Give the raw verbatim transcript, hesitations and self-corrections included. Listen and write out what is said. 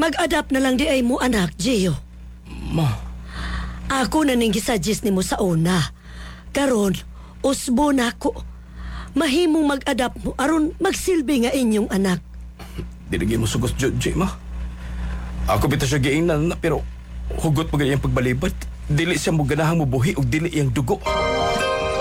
mag-adapt na lang di ay mo anak, Gio. Ma, Ako na ning gisuggest nimo sa una. Karon, usbo na ko. Mahimong mag-adapt mo aron magsilbi nga inyong anak. dinigay mo sugos Judge, ma. Ako bita siya giingnan na, pero hugot pa ganyan pagbalibat. Dili siya mo ganahang mubuhi o dili iyang dugo.